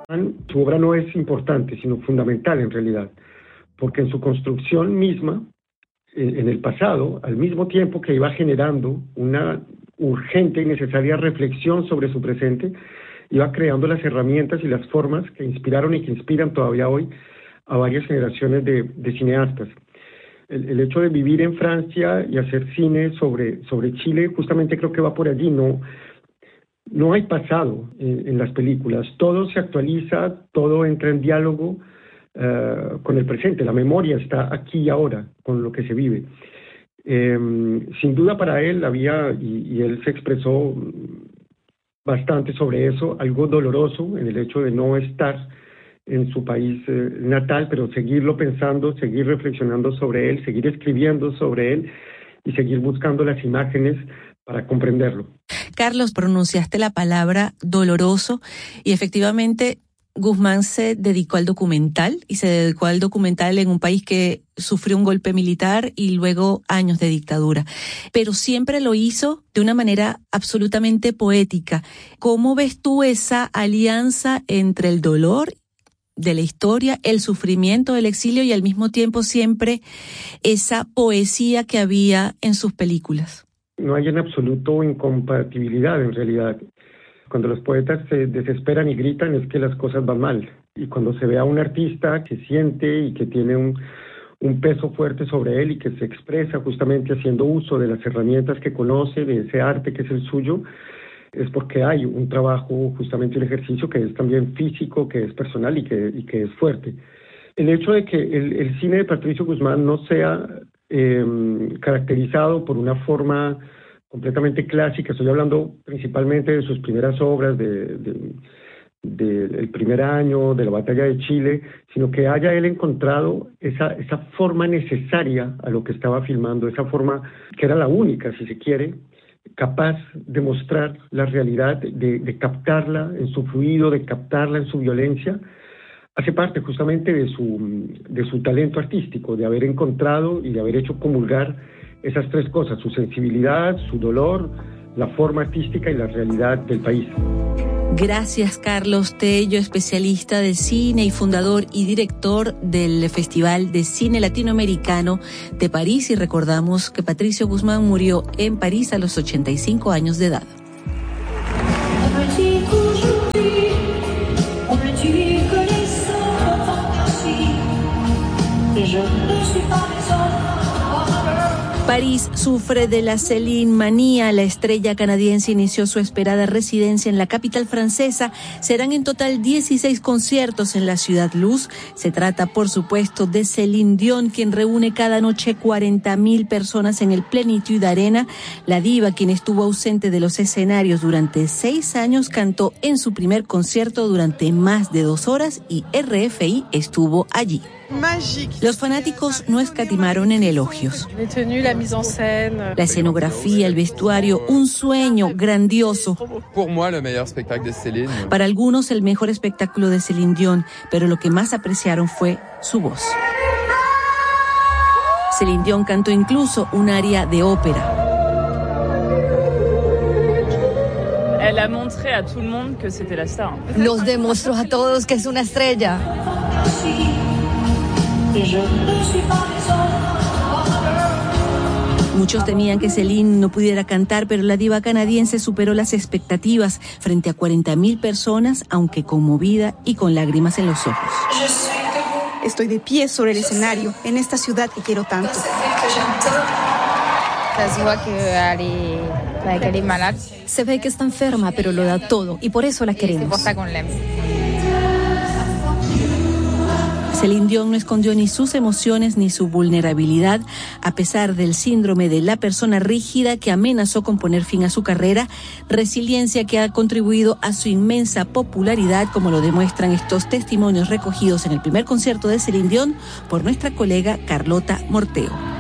Su obra no es importante, sino fundamental en realidad, porque en su construcción misma, en el pasado, al mismo tiempo que iba generando una urgente y necesaria reflexión sobre su presente, iba creando las herramientas y las formas que inspiraron y que inspiran todavía hoy a varias generaciones de cineastas. El hecho de vivir en Francia y hacer cine sobre Chile justamente creo que va por allí. No hay pasado en las películas, todo se actualiza, todo entra en diálogo con el presente, la memoria está aquí y ahora con lo que se vive. Sin duda para él había, y él se expresó bastante sobre eso, algo doloroso en el hecho de no estar en su país natal, pero seguirlo pensando, seguir reflexionando sobre él, seguir escribiendo sobre él y seguir buscando las imágenes para comprenderlo. Carlos, pronunciaste la palabra doloroso y efectivamente Guzmán se dedicó al documental y se dedicó al documental en un país que sufrió un golpe militar y luego años de dictadura. Pero siempre lo hizo de una manera absolutamente poética. ¿Cómo ves tú esa alianza entre el dolor de la historia, el sufrimiento del exilio y al mismo tiempo siempre esa poesía que había en sus películas? No hay en absoluto incompatibilidad en realidad. Cuando los poetas se desesperan y gritan es que las cosas van mal. Y cuando se ve a un artista que siente y que tiene un peso fuerte sobre él y que se expresa justamente haciendo uso de las herramientas que conoce, de ese arte que es el suyo, es porque hay un trabajo, justamente un ejercicio que es también físico, que es personal y que es fuerte. El hecho de que el cine de Patricio Guzmán no sea caracterizado por una forma completamente clásica, estoy hablando principalmente de sus primeras obras, del primer año, de la Batalla de Chile, sino que haya él encontrado esa forma necesaria a lo que estaba filmando, esa forma que era la única, si se quiere, capaz de mostrar la realidad, de captarla en su fluido, de captarla en su violencia, hace parte justamente de su talento artístico, de haber encontrado y de haber hecho comulgar esas tres cosas, su sensibilidad, su dolor, la forma artística y la realidad del país. Gracias, Carlos Tello, especialista de cine y fundador y director del Festival de Cine Latinoamericano de París. Y recordamos que Patricio Guzmán murió en París a los 85 años de edad. París sufre de la Céline manía. La estrella canadiense inició su esperada residencia en la capital francesa. Serán en total 16 conciertos en la Ciudad Luz. Se trata, por supuesto, de Céline Dion, quien reúne cada noche 40.000 personas en el Plenitude Arena. La diva, quien estuvo ausente de los escenarios durante 6 años, cantó en su primer concierto durante más de 2 horas y RFI estuvo allí. Los fanáticos no escatimaron en elogios. La escenografía, el vestuario, un sueño grandioso. Para algunos, el mejor espectáculo de Céline Dion, pero lo que más apreciaron fue su voz. Céline Dion cantó incluso un aria de ópera. Nos demostró a todos que es una estrella. Muchos temían que Céline no pudiera cantar, pero la diva canadiense superó las expectativas frente a 40.000 personas, aunque conmovida y con lágrimas en los ojos. Estoy de pie sobre el escenario, en esta ciudad que quiero tanto. Se ve que está enferma, pero lo da todo, y por eso la queremos. Céline Dion no escondió ni sus emociones ni su vulnerabilidad, a pesar del síndrome de la persona rígida que amenazó con poner fin a su carrera, resiliencia que ha contribuido a su inmensa popularidad, como lo demuestran estos testimonios recogidos en el primer concierto de Céline Dion por nuestra colega Carlota Morteo.